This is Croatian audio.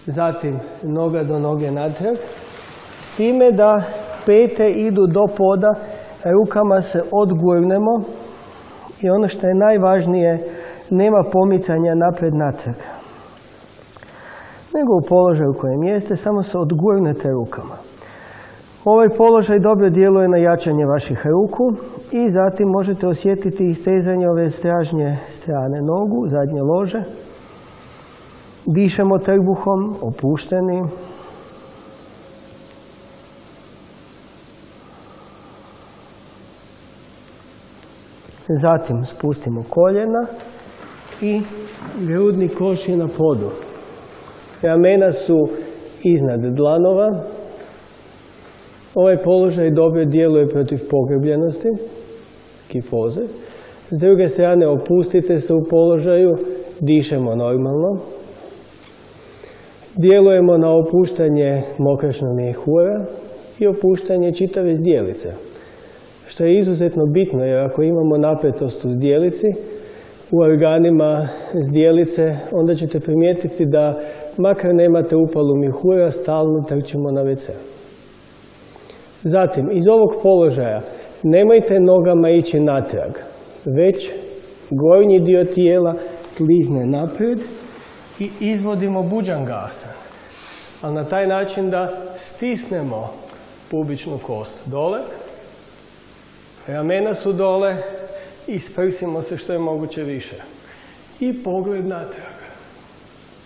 zatim noga do noge natrag, s time da pete idu do poda, rukama se odgurnemo i ono što je najvažnije, nema pomicanja napred-natrag. Nego u položaju u kojem jeste, samo se odgurnete rukama. Ovaj položaj dobro djeluje na jačanje vaših ruku i zatim možete osjetiti istezanje ove stražnje strane nogu, zadnje lože. Dišemo trbuhom, opušteni. Zatim spustimo koljena i grudni koš je na podu. Ramena su iznad dlanova. Ovaj položaj dobro djeluje protiv pogrbljenosti, kifoze. S druge strane opustite se u položaju, dišemo normalno. Djelujemo na opuštanje mokračnog mjehura i opuštanje čitave zdjelice. Što je izuzetno bitno, jer ako imamo napetost u zdjelici, u organima zdjelice, onda ćete primijetiti da makar nemate upalu mjehura, stalno trčimo na WC. Zatim, iz ovog položaja nemojte nogama ići natrag, već gornji dio tijela klizne naprijed i izvodimo Bhujangasana. Ali na taj način da stisnemo pubičnu kost dole, ramena su dole i sprsimo se što je moguće više. I pogled natrag.